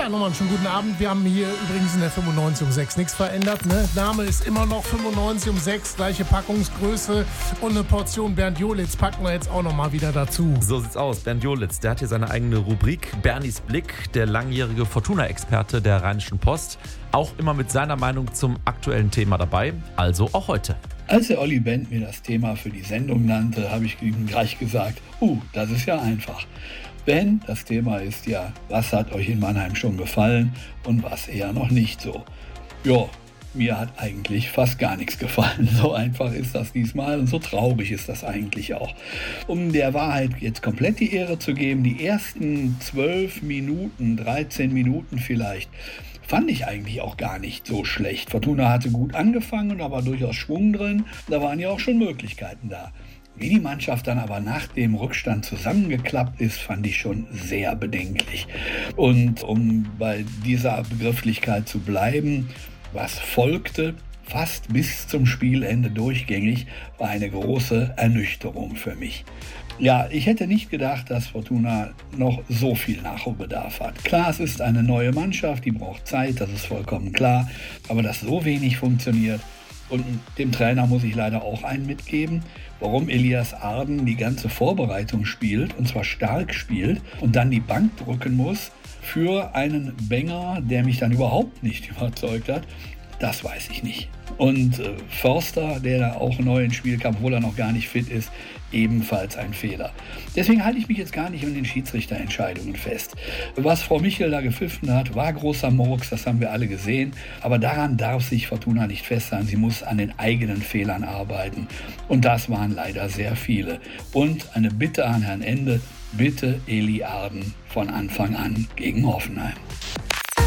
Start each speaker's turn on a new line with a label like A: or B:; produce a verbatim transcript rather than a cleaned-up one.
A: Ja, nochmal einen schönen guten Abend. Wir haben hier übrigens in der fünfundneunzig um sechs nichts verändert. Ne? Name ist immer noch fünfundneunzig um sechs, gleiche Packungsgröße und eine Portion Bernd Jolitz packen wir jetzt auch nochmal wieder dazu.
B: So sieht's aus. Bernd Jolitz, der hat hier seine eigene Rubrik. Bernis Blick, der langjährige Fortuna-Experte der Rheinischen Post. Auch immer mit seiner Meinung zum aktuellen Thema dabei. Also auch heute.
C: Als der Olli Bent mir das Thema für die Sendung nannte, habe ich ihm gleich gesagt, uh, das ist ja einfach. Ben, das Thema ist ja, was hat euch in Mannheim schon gefallen und was eher noch nicht so. Ja, mir hat eigentlich fast gar nichts gefallen. So einfach ist das diesmal und so traurig ist das eigentlich auch. Um der Wahrheit jetzt komplett die Ehre zu geben, die ersten zwölf Minuten, dreizehn Minuten vielleicht, fand ich eigentlich auch gar nicht so schlecht. Fortuna hatte gut angefangen, da war durchaus Schwung drin, da waren ja auch schon Möglichkeiten da. Wie die Mannschaft dann aber nach dem Rückstand zusammengeklappt ist, fand ich schon sehr bedenklich. Und um bei dieser Begrifflichkeit zu bleiben, was folgte, fast bis zum Spielende durchgängig, war eine große Ernüchterung für mich. Ja, ich hätte nicht gedacht, dass Fortuna noch so viel Nachholbedarf hat. Klar, es ist eine neue Mannschaft, die braucht Zeit, das ist vollkommen klar. Aber dass so wenig funktioniert, und dem Trainer muss ich leider auch einen mitgeben, warum Elias Arden die ganze Vorbereitung spielt, und zwar stark spielt, und dann die Bank drücken muss für einen Benger, der mich dann überhaupt nicht überzeugt hat, das weiß ich nicht. Und äh, Förster, der da auch neu ins Spiel kam, obwohl er noch gar nicht fit ist, ebenfalls ein Fehler. Deswegen halte ich mich jetzt gar nicht an den Schiedsrichterentscheidungen fest. Was Frau Michel da gepfiffen hat, war großer Murks, das haben wir alle gesehen. Aber daran darf sich Fortuna nicht festhalten. Sie muss an den eigenen Fehlern arbeiten. Und das waren leider sehr viele. Und eine Bitte an Herrn Ende, bitte Eli Arden von Anfang an gegen Hoffenheim.